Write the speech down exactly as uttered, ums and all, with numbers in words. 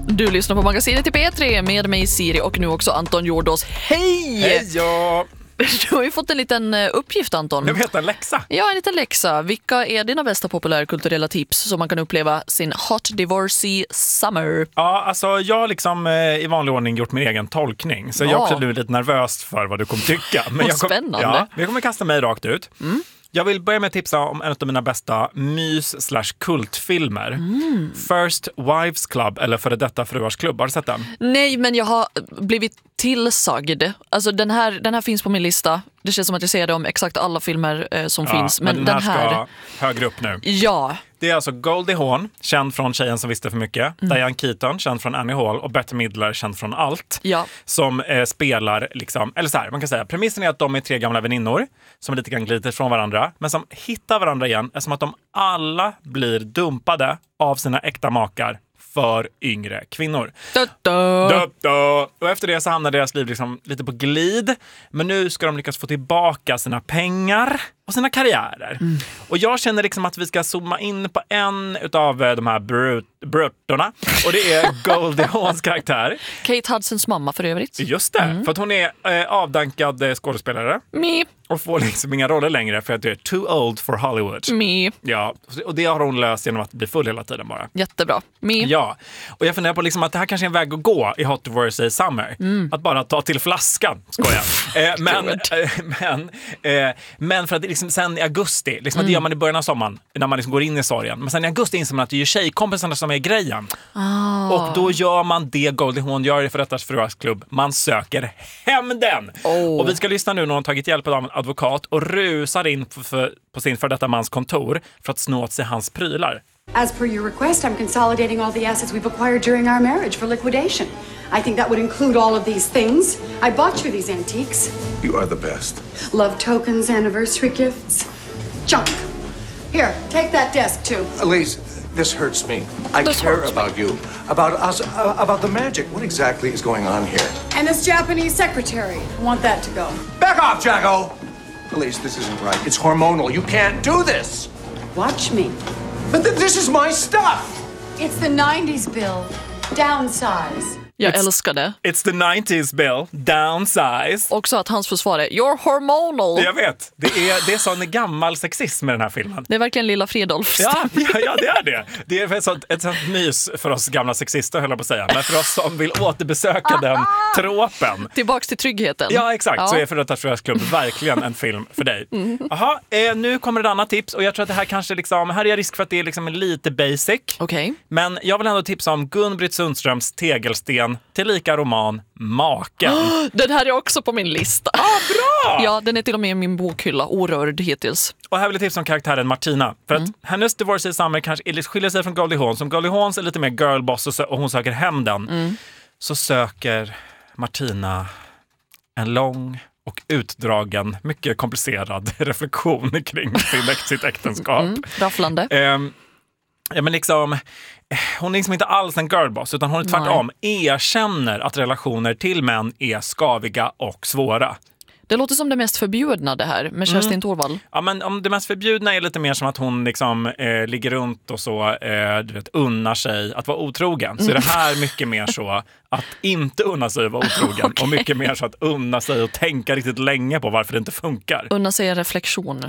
Du lyssnar på Magasinet i P tre med mig Siri och nu också Anton Jordås. Hej! Hej, ja. Du har ju fått en liten uppgift, Anton. Jag vet, en läxa. Ja, en liten läxa. Vilka är dina bästa populärkulturella tips som man kan uppleva sin hot divorcey summer? Ja, alltså jag har liksom eh, i vanlig ordning gjort min egen tolkning. Så Ja. jag har också blivit lite nervös för vad du kommer tycka. Men Vad jag kom, spännande. Ja, men jag kommer kasta mig rakt ut. Mm. Jag vill börja med att tipsa om en av mina bästa mys slash kultfilmer. Mm. First Wives Club, eller Före detta fruars klubb. Har du sett den? Nej, men jag har blivit tillsagd. Alltså den här, den här finns på min lista. Det känns som att jag ser det om exakt alla filmer eh, som Ja, finns. Men, men den den här, här ska högre upp nu. Ja. Det är alltså Goldie Hawn, känd från Tjejen som visste för mycket. Mm. Diane Keaton, känd från Annie Hall. Och Bette Midler, känd från Allt. Ja. Som eh, spelar, liksom, eller så här, man kan säga, premissen är att de är tre gamla väninnor som lite grann glider från varandra, men som hittar varandra igen eftersom att de alla blir dumpade av sina äkta makar för yngre kvinnor. Da, da. Da, da. Och efter det så hamnar deras liv liksom lite på glid. Men nu ska de lyckas få tillbaka sina pengar och sina karriärer. Mm. Och jag känner liksom att vi ska zooma in på en av de här brut- bruttorna. Och det är Goldie Hawns karaktär. Kate Hudsons mamma för övrigt. Just det, mm. för att hon är eh, avdankad eh, skådespelare. Me. Och får liksom inga roller längre för att det är too old for Hollywood. Me. Ja, och det har hon löst genom att bli full hela tiden bara. Jättebra. Me. Ja, och jag funderar på liksom att det här kanske är en väg att gå i Hot Divorcey Summer. Mm. Att bara ta till flaskan, skojar. eh, men, eh, men, eh, men för att det liksom sen i augusti, liksom mm. det gör man i början av sommaren när man liksom går in i sorgen. Men sen i augusti inser man att det är ju tjejkompisarna som är grejen. Oh. Och då gör man det Goldie Hawn gör i För detta fruars klubb. Man söker hem den. Oh. Och vi ska lyssna nu när hon tagit hjälp av en advokat och rusar in på, för, på sin för detta mans kontor för att snå åt sig hans prylar. As per your request, I'm consolidating all the assets we've acquired during our marriage for liquidation. I think that would include all of these things. I bought you these antiques. You are the best. Love tokens, anniversary gifts. Junk. Here, take that desk too. Elise, this hurts me. I This care hurts me. about you, about us, uh, about the magic. What exactly is going on here? And this Japanese secretary. I want that to go. Back off, Jacko! Elise, this isn't right. It's hormonal. You can't do this. Watch me. But th- this is my stuff. It's the nineties, Bill. Downsize. Jag It's- älskar det. It's the nineties, Bill. Downsize. Också att hans försvar är You're hormonal. Jag vet. Det är, det är sån gammal sexism med den här filmen. Det är verkligen lilla Fridolf. Ja, ja, ja, det är det. Det är ett sånt, ett sånt mys för oss gamla sexister, höll jag på att säga. Men för oss som vill återbesöka den tropen. Tillbaks till tryggheten. Ja, exakt. Ja. Så är För detta fruars klubb verkligen en film för dig. Jaha, eh, nu kommer ett annat tips. Och jag tror att det här kanske liksom, här är risk för att det är liksom lite basic. Okej. Men jag vill ändå tipsa om Gun-Britt Sundströms tegelsten tillika roman Maken. Den här är också på min lista. Ah, bra! Ja, den är till och med i min bokhylla, orörd hittills. Och här vill jag tipsa om karaktären Martina. För att Mm. hennes Divorcey Summer kanske skiljer sig från Goldie Hawn. Som Goldie Hawns är lite mer girlboss och, sö- och hon söker hem den. Mm. Så söker Martina en lång och utdragen, mycket komplicerad reflektion kring sin, sitt äktenskap. Mm. Rafflande. Ehm, ja, men liksom, hon är liksom inte alls en girlboss, utan hon är tvärtom erkänner att relationer till män är skaviga och svåra. Det låter som det mest förbjudna det här med Kerstin mm. Thorvall. Ja, men om det mest förbjudna är lite mer som att hon liksom eh, ligger runt och så eh, du vet, unnar sig att vara otrogen. Så är det här mycket mer så att inte unna sig att vara otrogen. Okay. Och mycket mer så att unna sig och tänka riktigt länge på varför det inte funkar. Unna sig en reflektion.